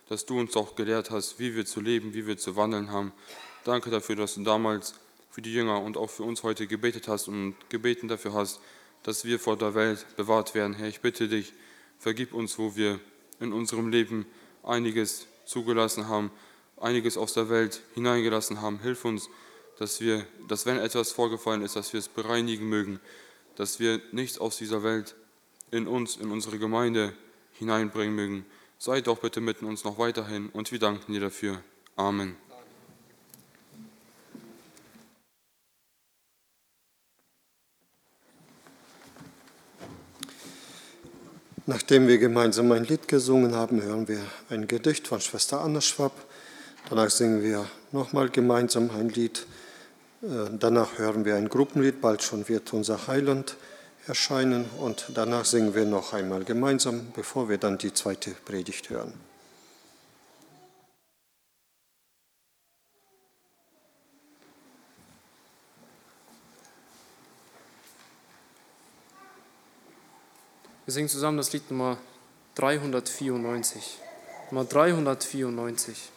dass du uns auch gelehrt hast, wie wir zu leben, wie wir zu wandeln haben. Danke dafür, dass du damals für die Jünger und auch für uns heute gebetet hast und gebeten dafür hast, dass wir vor der Welt bewahrt werden. Herr, ich bitte dich, vergib uns, wo wir in unserem Leben einiges zugelassen haben, einiges aus der Welt hineingelassen haben. Hilf uns, dass wenn etwas vorgefallen ist, dass wir es bereinigen mögen, dass wir nichts aus dieser Welt in uns, in unsere Gemeinde hineinbringen mögen. Sei doch bitte mit uns noch weiterhin und wir danken dir dafür. Amen. Nachdem wir gemeinsam ein Lied gesungen haben, hören wir ein Gedicht von Schwester Anna Schwab. Danach singen wir nochmal gemeinsam ein Lied. Danach hören wir ein Gruppenlied, bald schon wird unser Heiland erscheinen. Und danach singen wir noch einmal gemeinsam, bevor wir dann die zweite Predigt hören. Wir singen zusammen das Lied Nummer 394. Nummer 394.